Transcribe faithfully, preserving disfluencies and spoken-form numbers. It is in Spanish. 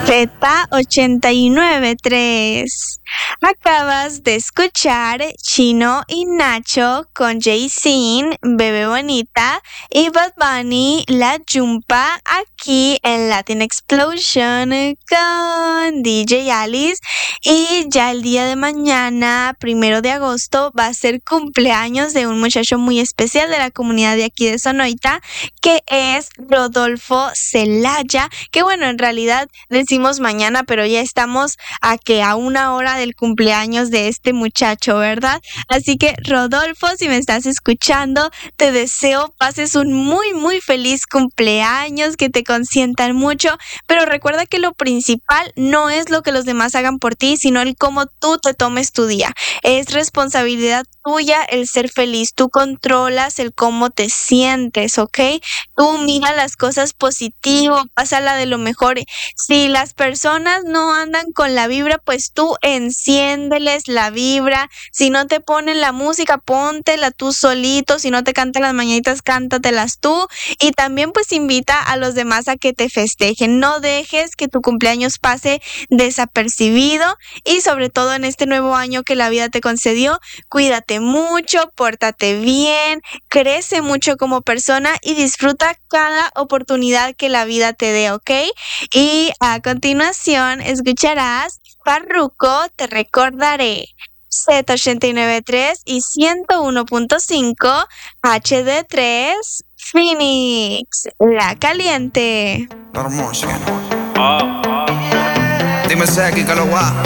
Z ochenta y nueve punto tres. Acabas de escuchar Chino y Nacho con Jay-Z, Bebé Bonita y Bad Bunny, La Yumpa, aquí en Latin Explosion con D J Alice. Y ya el día de mañana, primero de agosto, va a ser cumpleaños de un muchacho muy especial de la comunidad de aquí de Sonoita, que es Rodolfo Celaya, que bueno, en realidad decimos mañana, pero ya estamos a que a una hora del cumpleaños de este muchacho, ¿verdad? Así que Rodolfo, si me estás escuchando, te deseo pases un muy muy feliz cumpleaños, que te consientan mucho, pero recuerda que lo principal no es lo que los demás hagan por ti, sino el cómo tú te tomes tu día. Es responsabilidad tuya el ser feliz, tú controlas el cómo te sientes, ¿ok? Tú mira las cosas positivo, pásala de lo mejor. Si las personas no andan con la vibra, pues tú enciéndeles la vibra. Si no te ponen la música, póntela tú solito. Si no te cantan las mañanitas, cántatelas tú. Y también pues invita a los demás a que te festejen. No dejes que tu cumpleaños pase desapercibido. Y sobre todo en este nuevo año que la vida te concedió, cuídate mucho, pórtate bien, crece mucho como persona y disfruta cada oportunidad que la vida te dé, ¿ok? Y a continuación escucharás Farruko, Te Recordaré. Z ochenta y nueve punto tres y ciento uno punto cinco H D tres Phoenix, La Caliente. Hermoso. Dime Seki que lo va.